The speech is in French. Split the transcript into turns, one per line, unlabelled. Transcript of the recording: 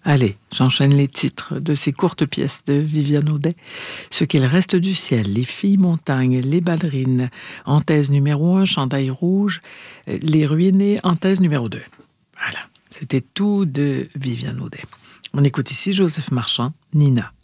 Allez, j'enchaîne les titres de ces courtes pièces de Viviane Audet. Ce qu'il reste du ciel, Les filles montagnes, Les ballerines, Anthèse numéro 1, Chandail rouge, Les ruinés, Anthèse numéro 2. Voilà, c'était tout de Viviane Audet. On écoute ici Joseph Marchand, Nina.